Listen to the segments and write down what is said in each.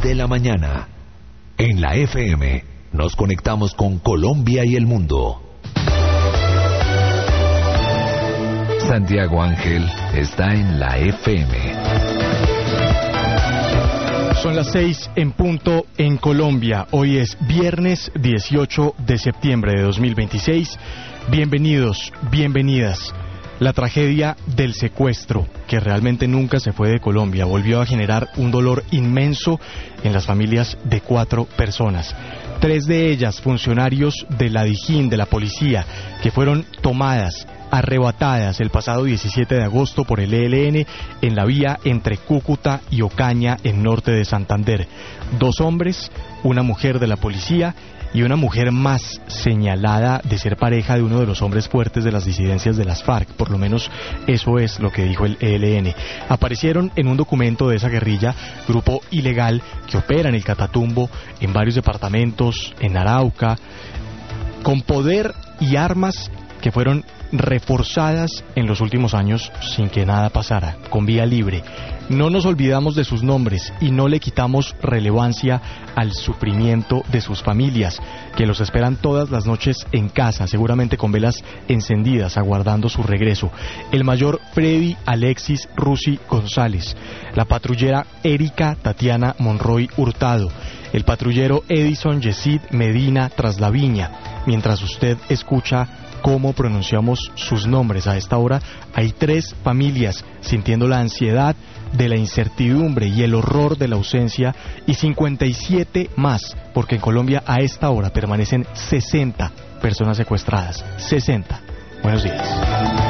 de la mañana. En la FM nos conectamos con Colombia y el mundo. Santiago Ángel está en la FM. Son las 6 en punto en Colombia. Hoy es viernes 18 de septiembre de 2026. Bienvenidos, bienvenidas. La tragedia del secuestro, que realmente nunca se fue de Colombia, volvió a generar un dolor inmenso en las familias de 4 personas. 3 de ellas funcionarios de la Dijín, de la policía, que fueron tomadas, arrebatadas el pasado 17 de agosto por el ELN en la vía entre Cúcuta y Ocaña, en norte de Santander. 2 hombres, una mujer de la policía y una mujer más señalada de ser pareja de uno de los hombres fuertes de las disidencias de las FARC. Por lo menos eso es lo que dijo el ELN. Aparecieron en un documento de esa guerrilla, grupo ilegal que opera en el Catatumbo, en varios departamentos, en Arauca, con poder y armas que fueron reforzadas en los últimos años sin que nada pasara, con vía libre. No nos olvidamos de sus nombres y no le quitamos relevancia al sufrimiento de sus familias, que los esperan todas las noches en casa, seguramente con velas encendidas, aguardando su regreso. El mayor Freddy Alexis Rusi González, la patrullera Erika Tatiana Monroy Hurtado, el patrullero Edison Yesid Medina Traslaviña. Mientras usted escucha cómo pronunciamos sus nombres a esta hora, hay 3 familias sintiendo la ansiedad de la incertidumbre y el horror de la ausencia, y 57 más, porque en Colombia a esta hora permanecen 60 personas secuestradas. 60. Buenos días.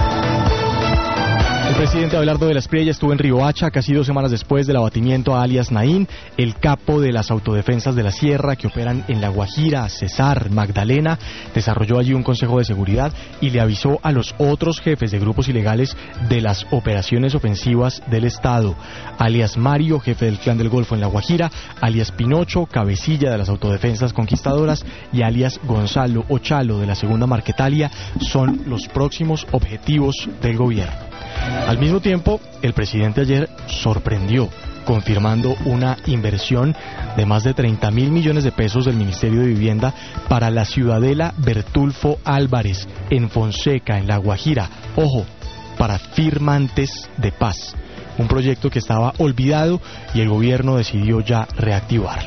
El presidente Abelardo de la Espriella estuvo en Riohacha casi 2 semanas después del abatimiento a alias Naín, el capo de las autodefensas de la Sierra que operan en La Guajira, Cesar, Magdalena. Desarrolló allí un consejo de seguridad y le avisó a los otros jefes de grupos ilegales de las operaciones ofensivas del Estado. Alias Mario, jefe del Clan del Golfo en La Guajira, alias Pinocho, cabecilla de las autodefensas conquistadoras, y alias Gonzalo Ochalo de la Segunda Marquetalia son los próximos objetivos del gobierno. Al mismo tiempo, el presidente ayer sorprendió, confirmando una inversión de más de 30.000 millones de pesos del Ministerio de Vivienda para la Ciudadela Bertulfo Álvarez en Fonseca, en La Guajira. Ojo, para firmantes de paz. Un proyecto que estaba olvidado y el gobierno decidió ya reactivarlo.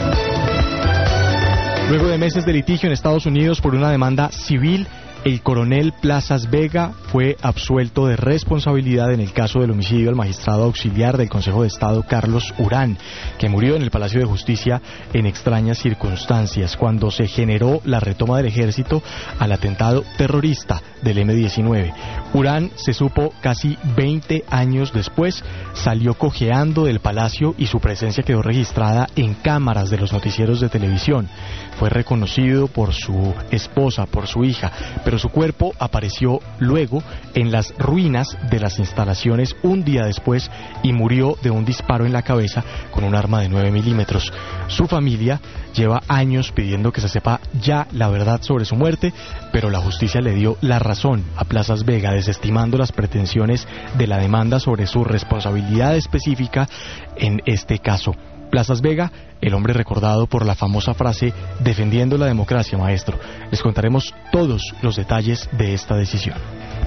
Luego de meses de litigio en Estados Unidos por una demanda civil, el coronel Plazas Vega fue absuelto de responsabilidad en el caso del homicidio al magistrado auxiliar del Consejo de Estado Carlos Urán, que murió en el Palacio de Justicia en extrañas circunstancias, cuando se generó la retoma del ejército al atentado terrorista del M-19. Urán, se supo casi 20 años después, salió cojeando del palacio y su presencia quedó registrada en cámaras de los noticieros de televisión. Fue reconocido por su esposa, por su hija, pero su cuerpo apareció luego en las ruinas de las instalaciones un día después y murió de un disparo en la cabeza con un arma de 9 milímetros. Su familia lleva años pidiendo que se sepa ya la verdad sobre su muerte, pero la justicia le dio la razón a Plazas Vega, desestimando las pretensiones de la demanda sobre su responsabilidad específica en este caso. Plazas Vega, el hombre recordado por la famosa frase "defendiendo la democracia, maestro". Les contaremos todos los detalles de esta decisión.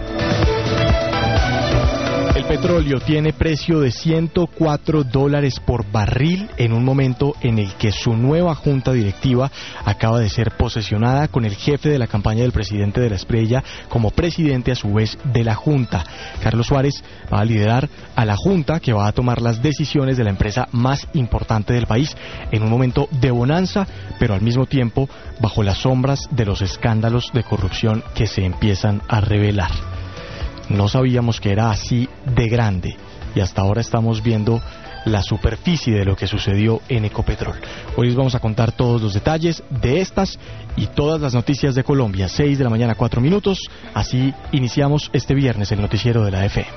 El petróleo tiene precio de $104 por barril en un momento en el que su nueva junta directiva acaba de ser posesionada, con el jefe de la campaña del presidente de la Espriella como presidente a su vez de la junta. Carlos Suárez va a liderar a la junta que va a tomar las decisiones de la empresa más importante del país en un momento de bonanza, pero al mismo tiempo bajo las sombras de los escándalos de corrupción que se empiezan a revelar. No sabíamos que era así de grande y hasta ahora estamos viendo la superficie de lo que sucedió en Ecopetrol. Hoy les vamos a contar todos los detalles de estas y todas las noticias de Colombia. 6 de la mañana, 4 minutos. Así iniciamos este viernes el noticiero de la FM.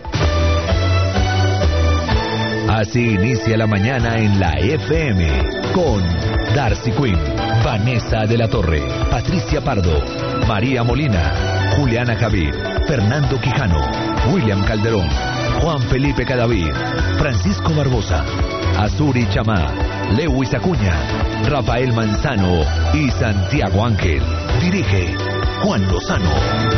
Así inicia la mañana en la FM con Darcy Quinn, Vanessa de la Torre, Patricia Pardo, María Molina, Juliana Javid, Fernando Quijano, William Calderón, Juan Felipe Cadavid, Francisco Barbosa, Azuri Chamá, Lewis Acuña, Rafael Manzano y Santiago Ángel. Dirige Juan Lozano.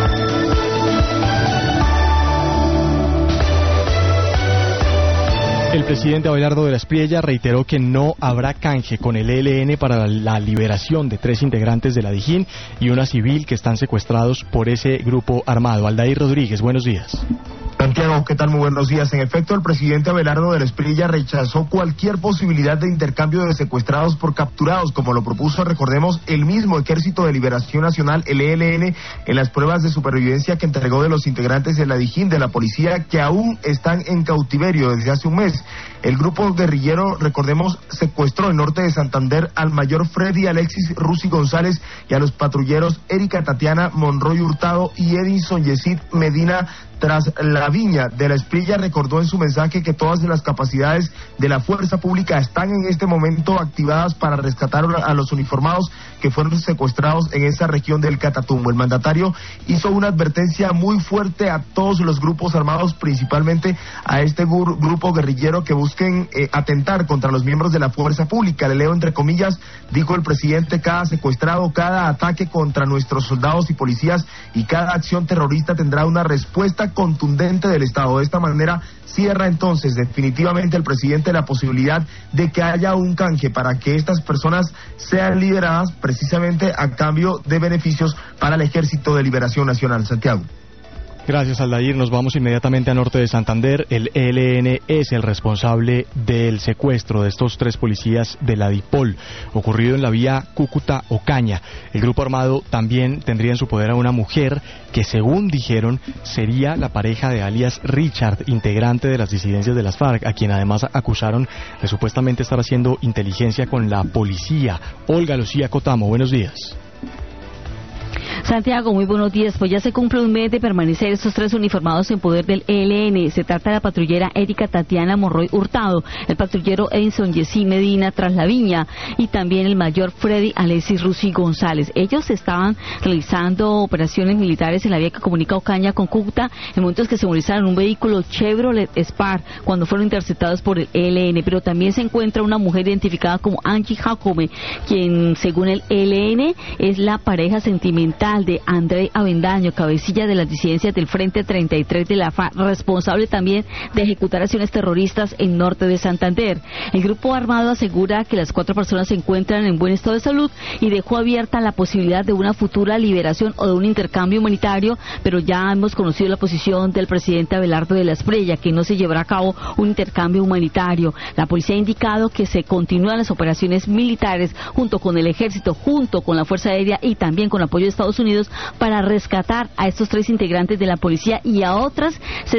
El presidente Abelardo de la Espriella reiteró que no habrá canje con el ELN para la liberación de 3 integrantes de la Dijín y una civil que están secuestrados por ese grupo armado. Aldair Rodríguez, buenos días. Santiago, ¿qué tal? Muy buenos días. En efecto, el presidente Abelardo de la Espriella rechazó cualquier posibilidad de intercambio de secuestrados por capturados, como lo propuso, recordemos, el mismo Ejército de Liberación Nacional, el ELN, en las pruebas de supervivencia que entregó de los integrantes de la Dijín, de la policía, que aún están en cautiverio desde hace un mes. El grupo guerrillero, recordemos, secuestró en norte de Santander al mayor Freddy Alexis Rusi González y a los patrulleros Erika Tatiana Monroy Hurtado y Edinson Yesid Medina tras la viña. De la Espriella recordó en su mensaje que todas las capacidades de la fuerza pública están en este momento activadas para rescatar a los uniformados que fueron secuestrados en esa región del Catatumbo. El mandatario hizo una advertencia muy fuerte a todos los grupos armados, principalmente a este grupo guerrillero que busquen atentar contra los miembros de la fuerza pública. Le leo entre comillas, dijo el presidente: cada secuestrado, cada ataque contra nuestros soldados y policías y cada acción terrorista tendrá una respuesta contundente del Estado. De esta manera cierra entonces definitivamente el presidente la posibilidad de que haya un canje para que estas personas sean liberadas precisamente a cambio de beneficios para el Ejército de Liberación Nacional. Santiago. Gracias, Aldair. Nos vamos inmediatamente a norte de Santander. El ELN es el responsable del secuestro de estos 3 policías de la DIPOL, ocurrido en la vía Cúcuta-Ocaña. El grupo armado también tendría en su poder a una mujer que, según dijeron, sería la pareja de alias Richard, integrante de las disidencias de las FARC, a quien además acusaron de supuestamente estar haciendo inteligencia con la policía. Olga Lucía Cotamo, buenos días. Santiago, muy buenos días. Pues ya se cumple un mes de permanecer estos 3 uniformados en poder del ELN. Se trata de la patrullera Erika Tatiana Monroy Hurtado, el patrullero Edinson Yesid Medina tras la viña y también el mayor Freddy Alexis Rusi González. Ellos estaban realizando operaciones militares en la vía que comunica Ocaña con Cúcuta en momentos que se movilizaron en un vehículo Chevrolet Spark cuando fueron interceptados por el ELN. Pero también se encuentra una mujer identificada como Angie Jacome, quien según el ELN es la pareja sentimental de André Avendaño, cabecilla de las disidencias del Frente 33 de la FARC, responsable también de ejecutar acciones terroristas en norte de Santander. El grupo armado asegura que las 4 personas se encuentran en buen estado de salud y dejó abierta la posibilidad de una futura liberación o de un intercambio humanitario, pero ya hemos conocido la posición del presidente Abelardo de la Espriella, que no se llevará a cabo un intercambio humanitario. La policía ha indicado que se continúan las operaciones militares junto con el ejército, junto con la Fuerza Aérea y también con apoyo de Estados Unidos para rescatar a estos 3 integrantes de la policía y a otras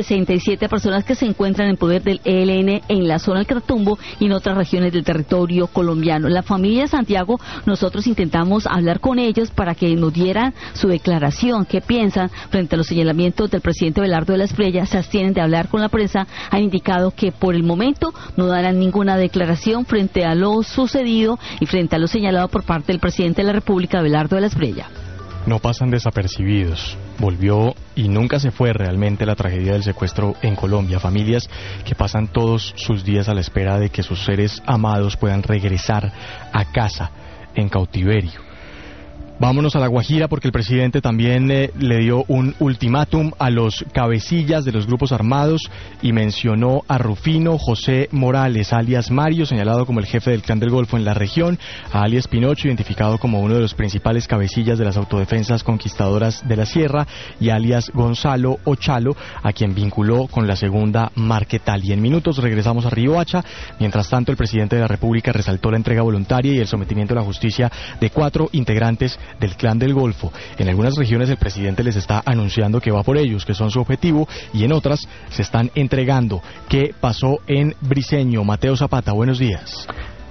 67 personas que se encuentran en poder del ELN en la zona del Catatumbo y en otras regiones del territorio colombiano. La familia de Santiago, nosotros intentamos hablar con ellos para que nos dieran su declaración, qué piensan frente a los señalamientos del presidente Abelardo de la Espriella. Se abstienen de hablar con la prensa, han indicado que por el momento no darán ninguna declaración frente a lo sucedido y frente a lo señalado por parte del presidente de la República, Abelardo de la Espriella. No pasan desapercibidos. Volvió y nunca se fue realmente la tragedia del secuestro en Colombia. Familias que pasan todos sus días a la espera de que sus seres amados puedan regresar a casa en cautiverio. Vámonos a La Guajira porque el presidente también le dio un ultimátum a los cabecillas de los grupos armados y mencionó a Rufino José Morales, alias Mario, señalado como el jefe del Clan del Golfo en la región, a alias Pinocho, identificado como uno de los principales cabecillas de las autodefensas conquistadoras de la Sierra, y alias Gonzalo Ochalo, a quien vinculó con la segunda Marquetal. Y en minutos regresamos a Riohacha. Mientras tanto, el presidente de la República resaltó la entrega voluntaria y el sometimiento a la justicia de 4 integrantes del Clan del Golfo. En algunas regiones el presidente les está anunciando que va por ellos, que son su objetivo, y en otras se están entregando. ¿Qué pasó en Briceño? Mateo Zapata, buenos días.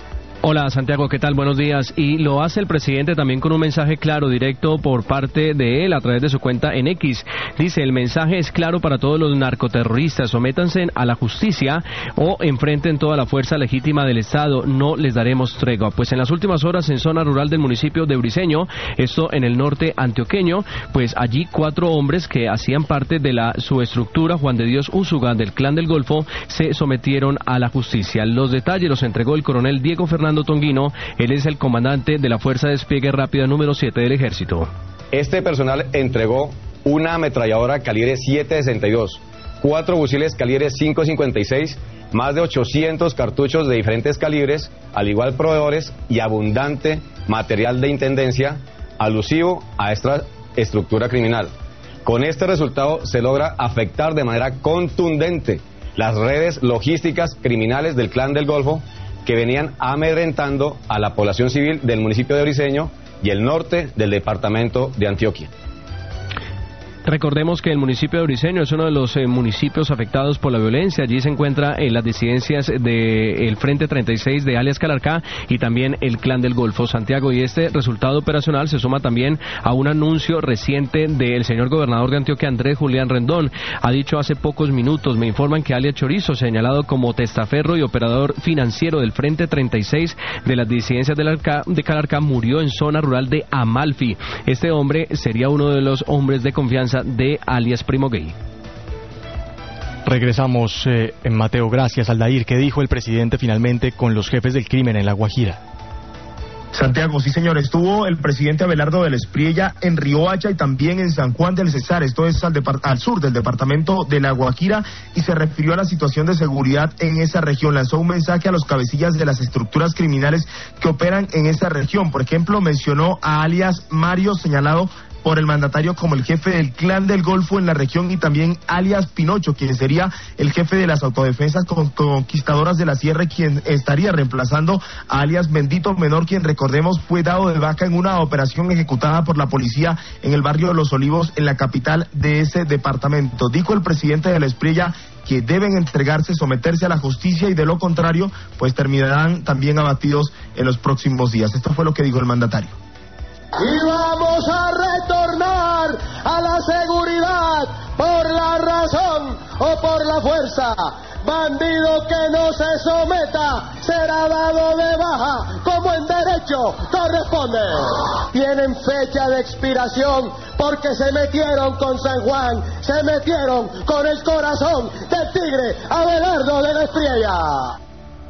Hola Santiago, ¿qué tal? Buenos días. Y lo hace el presidente también con un mensaje claro, directo por parte de él a través de su cuenta en X. Dice: el mensaje es claro para todos los narcoterroristas, sométanse a la justicia o enfrenten toda la fuerza legítima del Estado, no les daremos tregua. Pues en las últimas horas en zona rural del municipio de Briceño, esto en el norte antioqueño, pues allí 4 hombres que hacían parte de la subestructura Juan de Dios Úsuga del Clan del Golfo se sometieron a la justicia. Los detalles los entregó el coronel Diego Fernández Fernando Tonguino. Él es el comandante de la Fuerza de Despliegue Rápida número 7 del Ejército. Este personal entregó una ametralladora calibre 7.62, 4 fusiles calibre 5.56, más de 800 cartuchos de diferentes calibres, al igual proveedores y abundante material de intendencia alusivo a esta estructura criminal. Con este resultado se logra afectar de manera contundente las redes logísticas criminales del Clan del Golfo que venían amedrentando a la población civil del municipio de Briceño y el norte del departamento de Antioquia. Recordemos que el municipio de Briceño es uno de los municipios afectados por la violencia. Allí se encuentra las disidencias del Frente 36 de alias Calarcá y también el Clan del Golfo, Santiago. Y este resultado operacional se suma también a un anuncio reciente del señor gobernador de Antioquia, Andrés Julián Rendón. Ha dicho hace pocos minutos, me informan que alias Chorizo, señalado como testaferro y operador financiero del Frente 36 de las disidencias de Calarcá, murió en zona rural de Amalfi. Este hombre sería uno de los hombres de confianza de alias Primo Gay. Regresamos en Mateo. Gracias, Aldair. ¿Qué dijo el presidente finalmente con los jefes del crimen en La Guajira? Santiago, sí señor, estuvo el presidente Abelardo del Espriella en Riohacha y también en San Juan del Cesar, esto es al sur del departamento de La Guajira, y se refirió a la situación de seguridad en esa región. Lanzó un mensaje a los cabecillas de las estructuras criminales que operan en esa región. Por ejemplo, mencionó a alias Mario, señalado por el mandatario como el jefe del Clan del Golfo en la región, y también alias Pinocho, quien sería el jefe de las autodefensas conquistadoras de la sierra, quien estaría reemplazando a alias Bendito Menor, quien recordemos fue dado de baja en una operación ejecutada por la policía en el barrio de Los Olivos, en la capital de ese departamento. Dijo el presidente de la Espriella que deben entregarse, someterse a la justicia, y de lo contrario, pues terminarán también abatidos en los próximos días. Esto fue lo que dijo el mandatario. Y vamos a retornar a la seguridad por la razón o por la fuerza. Bandido que no se someta será dado de baja como en derecho corresponde. Tienen fecha de expiración porque se metieron con San Juan, se metieron con el corazón del tigre Abelardo de la Espriella.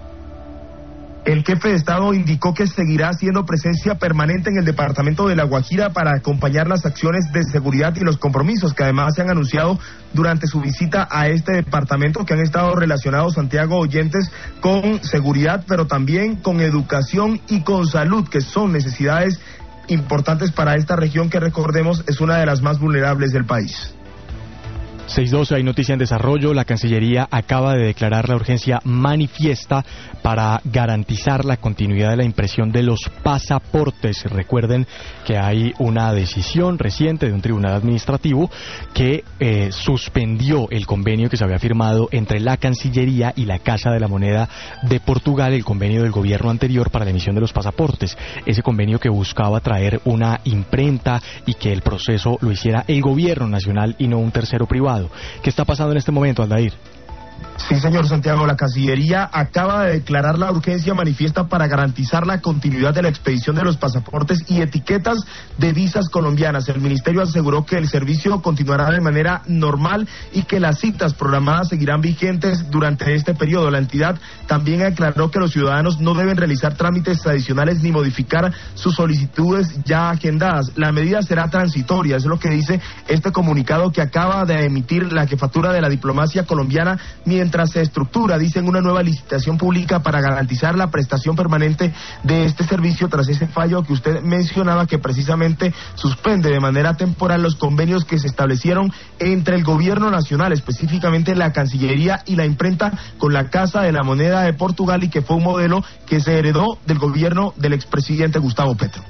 El jefe de Estado indicó que seguirá haciendo presencia permanente en el departamento de La Guajira para acompañar las acciones de seguridad y los compromisos que además se han anunciado durante su visita a este departamento, que han estado relacionados, Santiago, oyentes, con seguridad, pero también con educación y con salud, que son necesidades importantes para esta región que, recordemos, es una de las más vulnerables del país. 6:12, hay noticia en desarrollo. La Cancillería acaba de declarar la urgencia manifiesta para garantizar la continuidad de la impresión de los pasaportes. Recuerden que hay una decisión reciente de un tribunal administrativo que suspendió el convenio que se había firmado entre la Cancillería y la Casa de la Moneda de Portugal, el convenio del gobierno anterior para la emisión de los pasaportes. Ese convenio que buscaba traer una imprenta y que el proceso lo hiciera el gobierno nacional y no un tercero privado. ¿Qué está pasando en este momento, Aldair? Sí, señor Santiago, la Cancillería acaba de declarar la urgencia manifiesta para garantizar la continuidad de la expedición de los pasaportes y etiquetas de visas colombianas. El ministerio aseguró que el servicio continuará de manera normal y que las citas programadas seguirán vigentes durante este periodo. La entidad también aclaró que los ciudadanos no deben realizar trámites adicionales ni modificar sus solicitudes ya agendadas. La medida será transitoria, es lo que dice este comunicado que acaba de emitir la jefatura de la diplomacia colombiana, mientras se estructura, dicen, una nueva licitación pública para garantizar la prestación permanente de este servicio tras ese fallo que usted mencionaba, que precisamente suspende de manera temporal los convenios que se establecieron entre el gobierno nacional, específicamente la Cancillería y la imprenta, con la Casa de la Moneda de Portugal, y que fue un modelo que se heredó del gobierno del expresidente Gustavo Petro.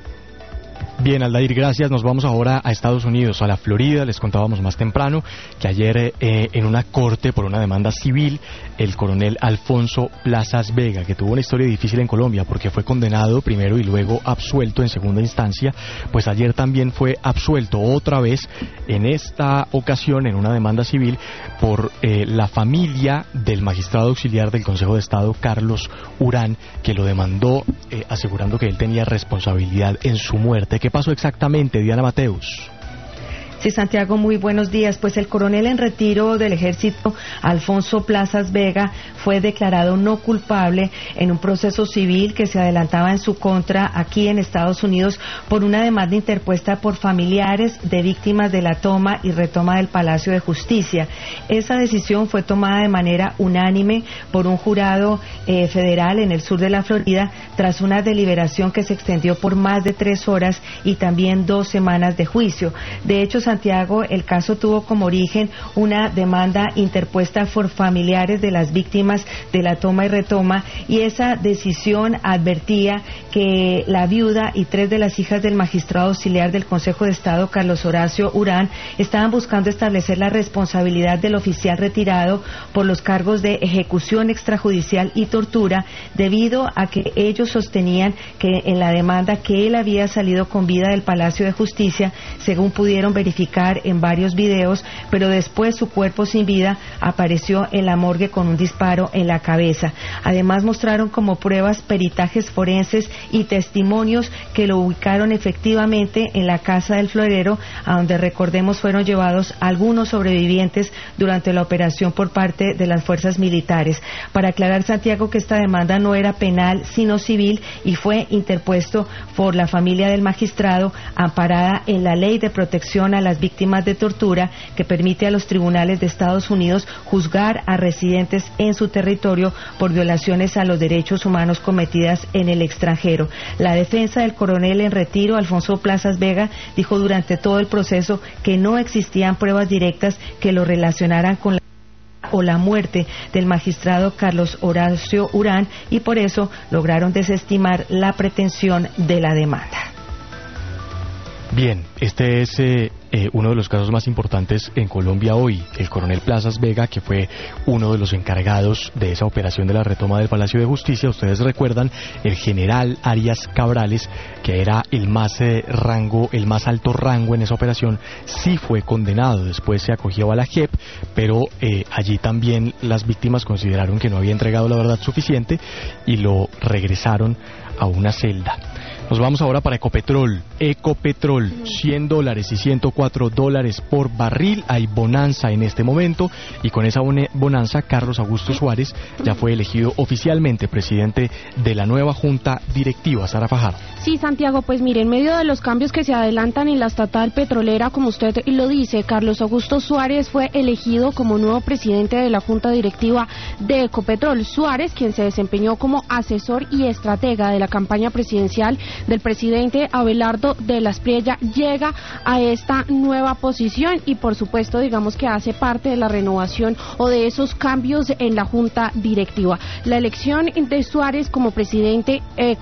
Bien, Aldair, gracias. Nos vamos ahora a Estados Unidos, a la Florida. Les contábamos más temprano que ayer en una corte por una demanda civil, el coronel Alfonso Plazas Vega, que tuvo una historia difícil en Colombia porque fue condenado primero y luego absuelto en segunda instancia, pues ayer también fue absuelto otra vez, en esta ocasión en una demanda civil por la familia del magistrado auxiliar del Consejo de Estado, Carlos Urán, que lo demandó asegurando que él tenía responsabilidad en su muerte. ¿Qué pasó exactamente, Diana Mateus? Sí, Santiago, muy buenos días. Pues el coronel en retiro del ejército, Alfonso Plazas Vega, fue declarado no culpable en un proceso civil que se adelantaba en su contra aquí en Estados Unidos por una demanda interpuesta por familiares de víctimas de la toma y retoma del Palacio de Justicia. Esa decisión fue tomada de manera unánime por un jurado federal en el sur de la Florida tras una deliberación que se extendió por más de 3 horas y también 2 semanas de juicio. De hecho, Santiago, el caso tuvo como origen una demanda interpuesta por familiares de las víctimas de la toma y retoma, y esa decisión advertía que la viuda y 3 de las hijas del magistrado auxiliar del Consejo de Estado, Carlos Horacio Urán, estaban buscando establecer la responsabilidad del oficial retirado por los cargos de ejecución extrajudicial y tortura, debido a que ellos sostenían que en la demanda que él había salido con vida del Palacio de Justicia, según pudieron verificar en varios videos, pero después su cuerpo sin vida apareció en la morgue con un disparo en la cabeza. Además, mostraron como pruebas peritajes forenses y testimonios que lo ubicaron efectivamente en la casa del florero, a donde, recordemos, fueron llevados algunos sobrevivientes durante la operación por parte de las fuerzas militares. Para aclarar, Santiago, que esta demanda no era penal sino civil y fue interpuesto por la familia del magistrado, amparada en la Ley de Protección a las Víctimas de Tortura, que permite a los tribunales de Estados Unidos juzgar a residentes en su territorio por violaciones a los derechos humanos cometidas en el extranjero. La defensa del coronel en retiro, Alfonso Plazas Vega, dijo durante todo el proceso que no existían pruebas directas que lo relacionaran con la muerte del magistrado Carlos Horacio Urán, y por eso lograron desestimar la pretensión de la demanda. Bien, este es uno de los casos más importantes en Colombia hoy. El coronel Plazas Vega, que fue uno de los encargados de esa operación de la retoma del Palacio de Justicia. Ustedes recuerdan, el general Arias Cabrales, que era el más alto rango en esa operación, sí fue condenado. Después se acogió a la JEP, pero allí también las víctimas consideraron que no había entregado la verdad suficiente y lo regresaron a una celda. Nos vamos ahora para Ecopetrol. Ecopetrol, $100 y $104 por barril. Hay bonanza en este momento, y con esa bonanza, Carlos Augusto Suárez ya fue elegido oficialmente presidente de la nueva junta directiva. Sara Fajardo. Sí, Santiago, pues mire, en medio de los cambios que se adelantan en la estatal petrolera, como usted lo dice, Carlos Augusto Suárez fue elegido como nuevo presidente de la junta directiva de Ecopetrol. Suárez, quien se desempeñó como asesor y estratega de la campaña presidencial del presidente Abelardo de la Espriella, llega a esta nueva posición y, por supuesto, digamos que hace parte de la renovación o de esos cambios en la junta directiva. La elección de Suárez como presidente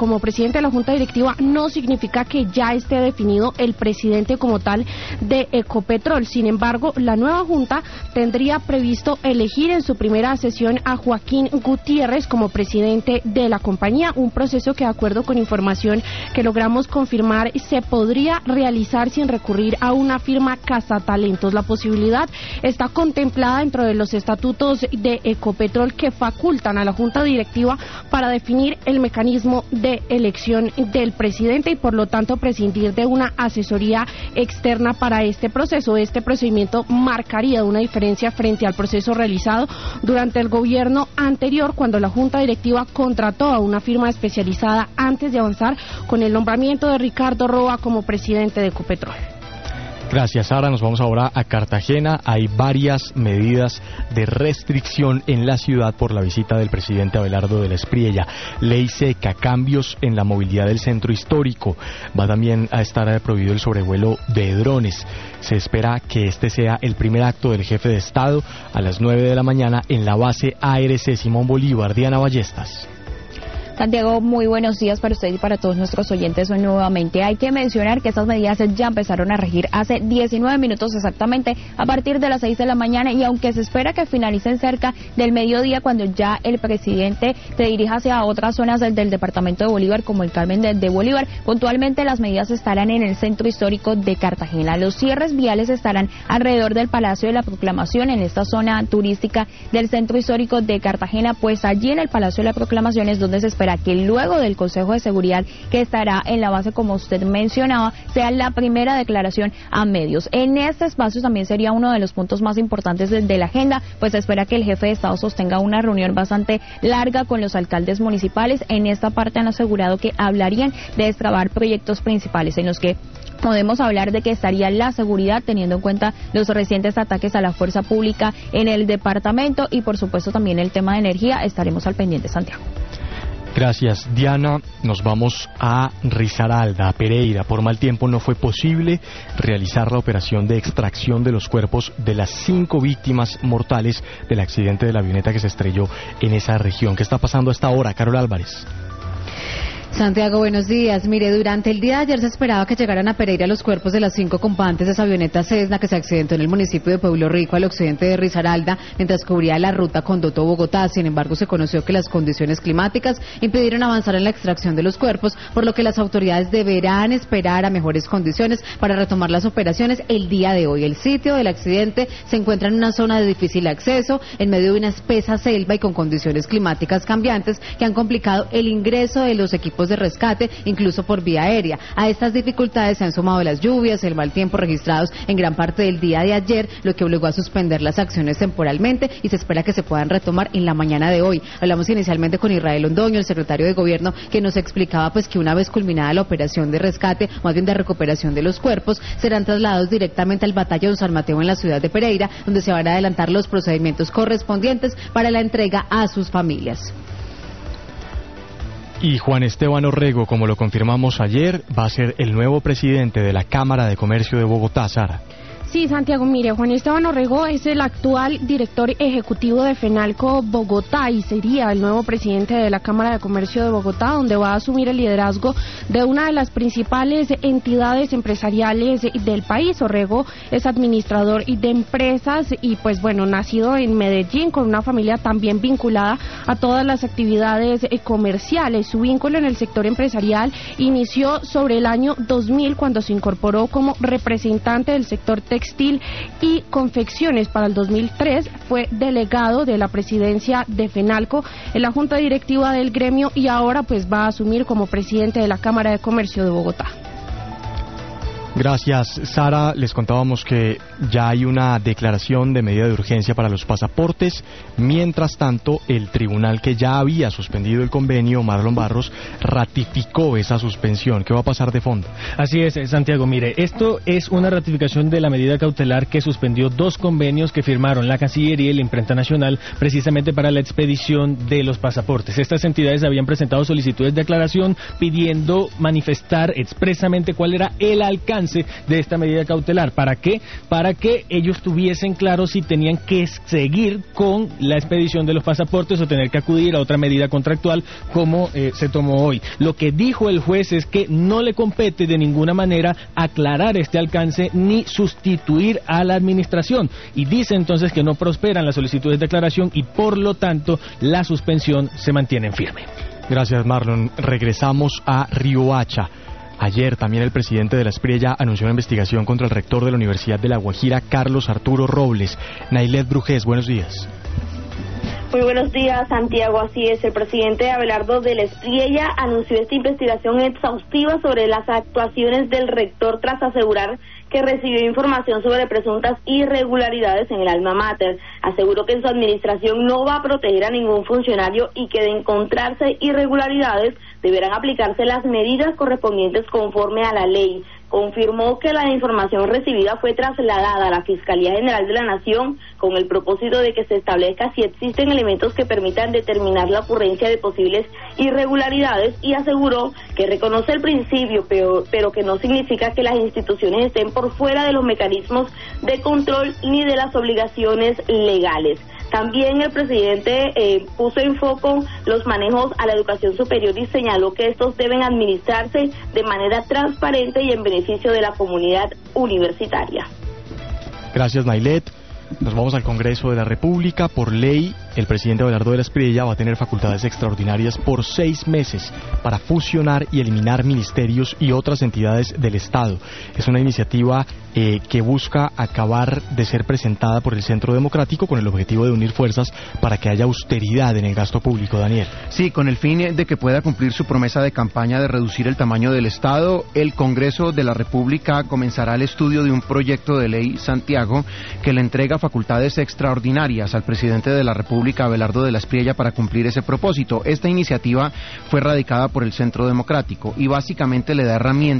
de la junta directiva no significa que ya esté definido el presidente como tal de Ecopetrol. Sin embargo, la nueva junta tendría previsto elegir en su primera sesión a Joaquín Gutiérrez como presidente de la compañía, un proceso que, de acuerdo con información que logramos confirmar, se podría realizar sin recurrir a una firma cazatalentos. La posibilidad está contemplada dentro de los estatutos de Ecopetrol, que facultan a la junta directiva para definir el mecanismo de elección del presidente y, por lo tanto, prescindir de una asesoría externa para este proceso. Este procedimiento marcaría una diferencia frente al proceso realizado durante el gobierno anterior, cuando la junta directiva contrató a una firma especializada antes de avanzar con el nombramiento de Ricardo Roa como presidente de Ecopetrol. Gracias, Sara. Nos vamos ahora a Cartagena. Hay varias medidas de restricción en la ciudad por la visita del presidente Abelardo de la Espriella. Ley seca, cambios en la movilidad del centro histórico. Va también a estar prohibido el sobrevuelo de drones. Se espera que este sea el primer acto del jefe de Estado a las 9 de la mañana en la base ARC Simón Bolívar. Diana Ballestas. Santiago, muy buenos días para usted y para todos nuestros oyentes. Hoy nuevamente hay que mencionar que estas medidas ya empezaron a regir hace 19 minutos exactamente, a partir de las 6 de la mañana, y aunque se espera que finalicen cerca del mediodía, cuando ya el presidente se dirija hacia otras zonas del departamento de Bolívar, como el Carmen de Bolívar, puntualmente las medidas estarán en el centro histórico de Cartagena. Los cierres viales estarán alrededor del Palacio de la Proclamación, en esta zona turística del centro histórico de Cartagena, pues allí en el Palacio de la Proclamación es donde se espera para que luego del Consejo de Seguridad, que estará en la base, como usted mencionaba, sea la primera declaración a medios. En este espacio también sería uno de los puntos más importantes de la agenda, pues se espera que el jefe de Estado sostenga una reunión bastante larga con los alcaldes municipales. En esta parte han asegurado que hablarían de destrabar proyectos principales en los que podemos hablar de que estaría la seguridad, teniendo en cuenta los recientes ataques a la fuerza pública en el departamento, y por supuesto también el tema de energía. Estaremos al pendiente, Santiago. Gracias, Diana. Nos vamos a Risaralda, a Pereira. Por mal tiempo no fue posible realizar la operación de extracción de los cuerpos de las 5 víctimas mortales del accidente de la avioneta que se estrelló en esa región. ¿Qué está pasando hasta ahora, Carol Álvarez? Santiago, buenos días. Mire, durante el día de ayer se esperaba que llegaran a Pereira los cuerpos de las 5 ocupantes de esa avioneta Cessna que se accidentó en el municipio de Pueblo Rico, al occidente de Risaralda, mientras cubría la ruta Condoto-Bogotá. Sin embargo, se conoció que las condiciones climáticas impidieron avanzar en la extracción de los cuerpos, por lo que las autoridades deberán esperar a mejores condiciones para retomar las operaciones el día de hoy. El sitio del accidente se encuentra en una zona de difícil acceso, en medio de una espesa selva y con condiciones climáticas cambiantes que han complicado el ingreso de los equipos de rescate, incluso por vía aérea. A estas dificultades se han sumado las lluvias, el mal tiempo registrados en gran parte del día de ayer, lo que obligó a suspender las acciones temporalmente, y se espera que se puedan retomar en la mañana de hoy. Hablamos inicialmente con Israel Londoño, el secretario de Gobierno, que nos explicaba pues que una vez culminada la operación de rescate, más bien de recuperación de los cuerpos, serán trasladados directamente al batallón San Mateo en la ciudad de Pereira, donde se van a adelantar los procedimientos correspondientes para la entrega a sus familias. Y Juan Esteban Orrego, como lo confirmamos ayer, va a ser el nuevo presidente de la Cámara de Comercio de Bogotá, Sara. Sí, Santiago, mire, Juan Esteban Orrego es el actual director ejecutivo de FENALCO Bogotá y sería el nuevo presidente de la Cámara de Comercio de Bogotá, donde va a asumir el liderazgo de una de las principales entidades empresariales del país. Orrego es administrador de empresas y pues bueno, nacido en Medellín con una familia también vinculada a todas las actividades comerciales. Su vínculo en el sector empresarial inició sobre el año 2000, cuando se incorporó como representante del sector textil y confecciones. Para el 2003 fue delegado de la presidencia de FENALCO en la junta directiva del gremio y ahora pues va a asumir como presidente de la Cámara de Comercio de Bogotá. Gracias, Sara. Les contábamos que ya hay una declaración de medida de urgencia para los pasaportes. Mientras tanto, el tribunal que ya había suspendido el convenio, Marlon Barros, ratificó esa suspensión. ¿Qué va a pasar de fondo? Así es, Santiago. Mire, esto es una ratificación de la medida cautelar que suspendió 2 convenios que firmaron la Cancillería y la Imprenta Nacional precisamente para la expedición de los pasaportes. Estas entidades habían presentado solicitudes de aclaración pidiendo manifestar expresamente cuál era el alcance de esta medida cautelar. ¿Para qué? Para que ellos tuviesen claro si tenían que seguir con la expedición de los pasaportes o tener que acudir a otra medida contractual como se tomó hoy. Lo que dijo el juez es que no le compete de ninguna manera aclarar este alcance ni sustituir a la administración, y dice entonces que no prosperan las solicitudes de aclaración y por lo tanto la suspensión se mantiene en firme. Gracias, Marlon. Regresamos a Riohacha. Ayer también el presidente de la Espriella anunció una investigación contra el rector de la Universidad de La Guajira, Carlos Arturo Robles. Nailet Brujés, buenos días. Muy buenos días, Santiago. Así es, el presidente Abelardo de la Espriella anunció esta investigación exhaustiva sobre las actuaciones del rector tras asegurar que recibió información sobre presuntas irregularidades en el alma mater. Aseguró que en su administración no va a proteger a ningún funcionario y que de encontrarse irregularidades deberán aplicarse las medidas correspondientes conforme a la ley. Confirmó que la información recibida fue trasladada a la Fiscalía General de la Nación con el propósito de que se establezca si existen elementos que permitan determinar la ocurrencia de posibles irregularidades, y aseguró que reconoce el principio, pero que no significa que las instituciones estén por fuera de los mecanismos de control ni de las obligaciones legales. También el presidente puso en foco los manejos a la educación superior y señaló que estos deben administrarse de manera transparente y en beneficio de la comunidad universitaria. Gracias, Nailet. Nos vamos al Congreso de la República. Por ley el presidente Abelardo de la Espriella va a tener facultades extraordinarias por 6 meses para fusionar y eliminar ministerios y otras entidades del Estado. Es una iniciativa que busca acabar de ser presentada por el Centro Democrático con el objetivo de unir fuerzas para que haya austeridad en el gasto público, Daniel. Sí, con el fin de que pueda cumplir su promesa de campaña de reducir el tamaño del Estado, el Congreso de la República comenzará el estudio de un proyecto de ley, Santiago, que le entrega facultades extraordinarias al presidente de la República, Abelardo de la Espriella, para cumplir ese propósito. Esta iniciativa fue radicada por el Centro Democrático y básicamente le da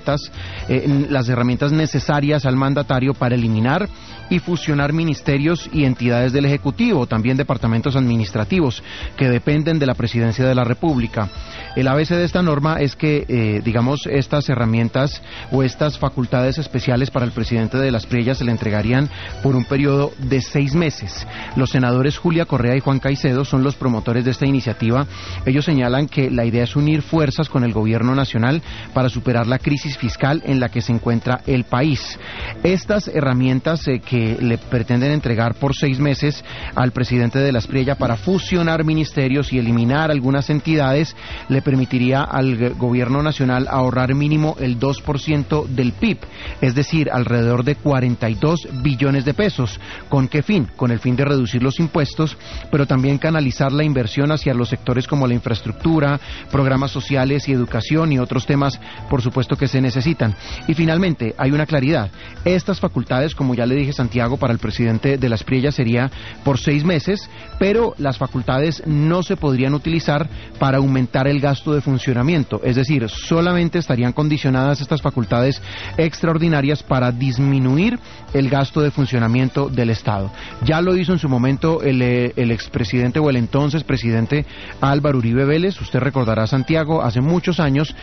las herramientas necesarias al mandatario para eliminar y fusionar ministerios y entidades del Ejecutivo, también departamentos administrativos que dependen de la Presidencia de la República. El ABC de esta norma es que, estas herramientas o estas facultades especiales para el presidente de la Espriella se le entregarían por un periodo de 6 meses. Los senadores Julia Correa y Juan Caicedo son los promotores de esta iniciativa. Ellos señalan que la idea es unir fuerzas con el gobierno nacional para superar la crisis fiscal en la que se encuentra el país. Estas herramientas que le pretenden entregar por 6 meses al presidente de la Espriella para fusionar ministerios y eliminar algunas entidades le permitiría al gobierno nacional ahorrar mínimo el 2% del PIB, es decir, alrededor de 42 billones de pesos. ¿Con qué fin? Con el fin de reducir los impuestos, pero también canalizar la inversión hacia los sectores como la infraestructura, programas sociales y educación y otros temas, por supuesto, que se necesitan. Y finalmente, hay una claridad. Estas facultades, como ya le dije, Santiago, para el presidente de la Espriella sería por 6 meses, pero las facultades no se podrían utilizar para aumentar el gasto de funcionamiento, es decir, solamente estarían condicionadas estas facultades extraordinarias para disminuir el gasto de funcionamiento del Estado. Ya lo hizo en su momento el expresidente o el entonces presidente Álvaro Uribe Vélez. Usted recordará, Santiago, hace muchos años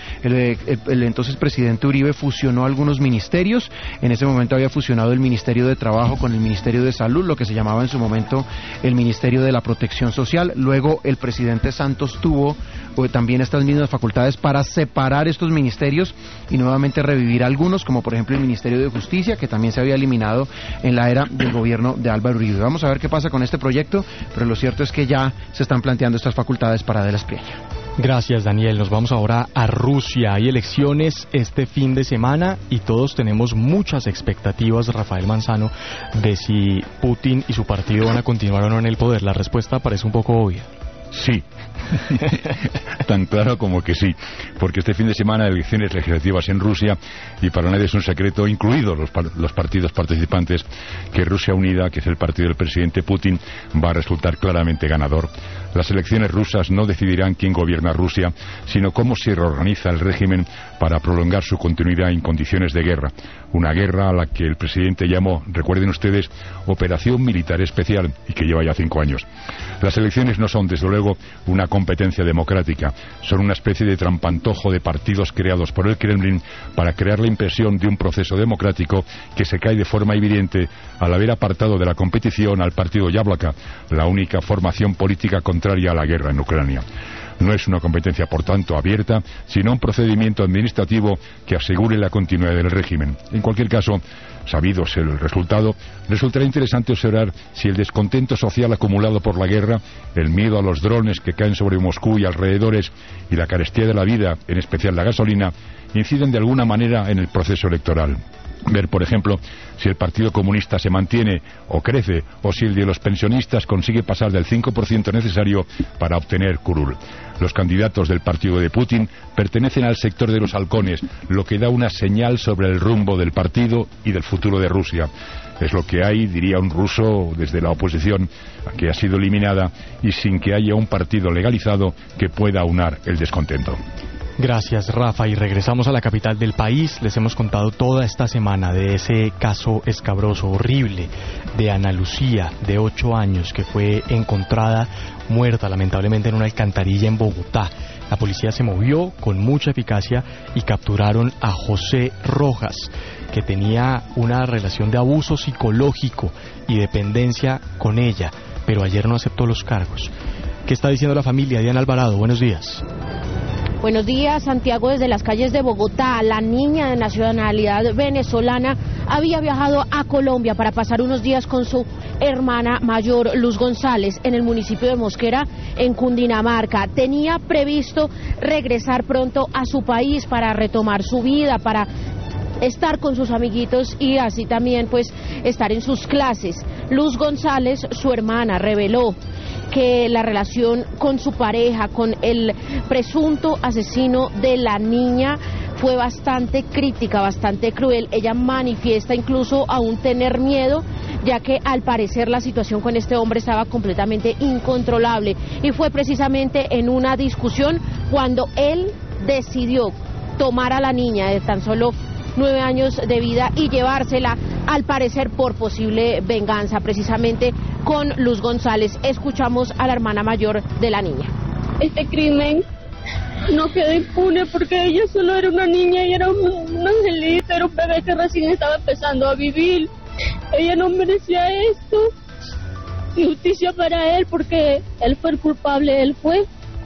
el entonces presidente Uribe fusionó algunos ministerios. En ese momento había fusionado el Ministerio de Trabajo con el Ministerio de Salud, lo que se llamaba en su momento el Ministerio de la Protección Social. Luego el presidente Santos tuvo también estas mismas facultades para separar estos ministerios y nuevamente revivir algunos, como por ejemplo el Ministerio de Justicia, que también se había eliminado en la era del gobierno de Álvaro Uribe. Vamos a ver qué pasa con este proyecto, pero lo cierto es que ya se están planteando estas facultades para de la Espriella. Gracias, Daniel. Nos vamos ahora a Rusia. Hay elecciones este fin de semana y todos tenemos muchas expectativas, Rafael Manzano, de si Putin y su partido van a continuar o no en el poder. La respuesta parece un poco obvia. Sí, tan claro como que sí, porque este fin de semana hay elecciones legislativas en Rusia y para nadie es un secreto, incluidos los partidos participantes, que Rusia Unida, que es el partido del presidente Putin, va a resultar claramente ganador. Las elecciones rusas no decidirán quién gobierna Rusia, sino cómo se reorganiza el régimen para prolongar su continuidad en condiciones de guerra. Una guerra a la que el presidente llamó, recuerden ustedes, Operación Militar Especial, y que lleva ya 5 años. Las elecciones no son, desde luego, una competencia democrática. Son una especie de trampantojo de partidos creados por el Kremlin para crear la impresión de un proceso democrático que se cae de forma evidente al haber apartado de la competición al partido Yablaka, la única formación política contraria a la guerra en Ucrania. No es una competencia, por tanto, abierta, sino un procedimiento administrativo que asegure la continuidad del régimen. En cualquier caso, sabido ser el resultado, resultará interesante observar si el descontento social acumulado por la guerra, el miedo a los drones que caen sobre Moscú y alrededores y la carestía de la vida, en especial la gasolina, inciden de alguna manera en el proceso electoral. Ver, por ejemplo, si el Partido Comunista se mantiene o crece, o si el de los pensionistas consigue pasar del 5% necesario para obtener curul. Los candidatos del partido de Putin pertenecen al sector de los halcones, lo que da una señal sobre el rumbo del partido y del futuro de Rusia. Es lo que hay, diría un ruso, desde la oposición, que ha sido eliminada y sin que haya un partido legalizado que pueda aunar el descontento. Gracias, Rafa, y regresamos a la capital del país. Les hemos contado toda esta semana de ese caso escabroso, horrible, de Ana Lucía, de 8 años, que fue encontrada muerta lamentablemente en una alcantarilla en Bogotá. La policía se movió con mucha eficacia y capturaron a José Rojas, que tenía una relación de abuso psicológico y dependencia con ella, pero ayer no aceptó los cargos. ¿Qué está diciendo la familia? Diana Alvarado, buenos días. Buenos días, Santiago, desde las calles de Bogotá. La niña de nacionalidad venezolana había viajado a Colombia para pasar unos días con su hermana mayor, Luz González, en el municipio de Mosquera, en Cundinamarca. Tenía previsto regresar pronto a su país para retomar su vida, para estar con sus amiguitos y así también pues estar en sus clases. Luz González, su hermana, reveló que la relación con su pareja, con el presunto asesino de la niña, fue bastante crítica, bastante cruel. Ella manifiesta incluso aún tener miedo, ya que al parecer la situación con este hombre estaba completamente incontrolable, y fue precisamente en una discusión cuando él decidió tomar a la niña de tan solo 9 años de vida y llevársela, al parecer por posible venganza, precisamente con Luz González. Escuchamos a la hermana mayor de la niña. Este crimen no quedó impune porque ella solo era una niña y era un angelito, era un bebé que recién estaba empezando a vivir. Ella no merecía esto. Y justicia para él porque él fue el culpable, él fue.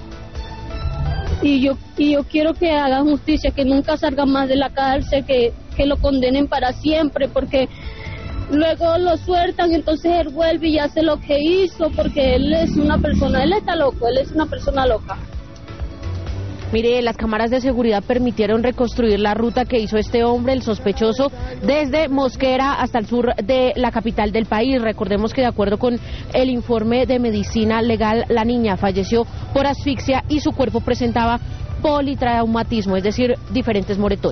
Y yo quiero que hagan justicia, que nunca salga más de la cárcel, que lo condenen para siempre, porque luego lo sueltan, entonces él vuelve y hace lo que hizo, porque él es una persona, él está loco, él es una persona loca. Mire, las cámaras de seguridad permitieron reconstruir la ruta que hizo este hombre, el sospechoso, desde Mosquera hasta el sur de la capital del país. Recordemos que de acuerdo con el informe de medicina legal, la niña falleció por asfixia y su cuerpo presentaba politraumatismo, es decir, diferentes moretones.